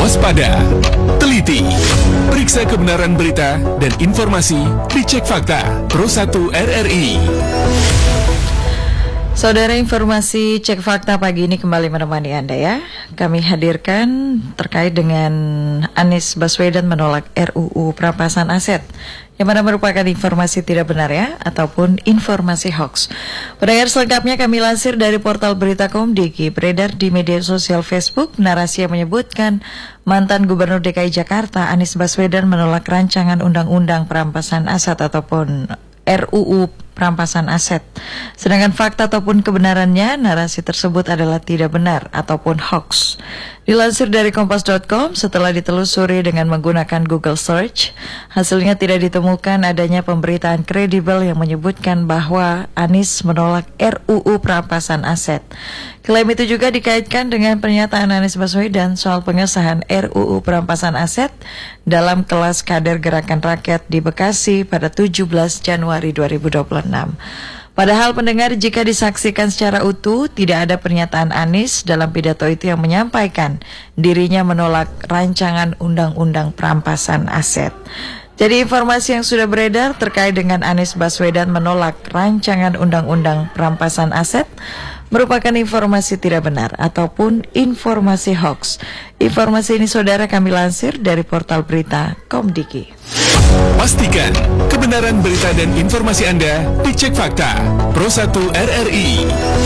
waspada, teliti, periksa kebenaran berita dan informasi, dicek fakta. Pro 1 RRI. Saudara, informasi cek fakta pagi ini kembali menemani Anda ya. Kami hadirkan terkait dengan Anies Baswedan menolak RUU perampasan aset, yang mana merupakan informasi tidak benar ya, ataupun informasi hoax. Pendengar, selengkapnya kami lansir dari portal berita Komdiki. Beredar di media sosial Facebook, narasi yang menyebutkan mantan Gubernur DKI Jakarta Anies Baswedan menolak rancangan undang-undang perampasan aset ataupun RUU perampasan aset. Sedangkan fakta ataupun kebenarannya, narasi tersebut adalah tidak benar ataupun hoax. Dilansir dari Kompas.com, setelah ditelusuri dengan menggunakan Google Search, hasilnya tidak ditemukan adanya pemberitaan kredibel yang menyebutkan bahwa Anies menolak RUU perampasan aset. Klaim itu juga dikaitkan dengan pernyataan Anies Baswedan soal pengesahan RUU perampasan aset dalam kelas kader Gerakan Rakyat di Bekasi pada 17 Januari 2026. Padahal pendengar, jika disaksikan secara utuh, tidak ada pernyataan Anies dalam pidato itu yang menyampaikan dirinya menolak rancangan undang-undang perampasan aset. Jadi informasi yang sudah beredar terkait dengan Anies Baswedan menolak rancangan undang-undang perampasan aset merupakan informasi tidak benar ataupun informasi hoax. Informasi ini saudara kami lansir dari portal berita Komdiki. Pastikan kebenaran berita dan informasi Anda dicek fakta. Pro 1 RRI.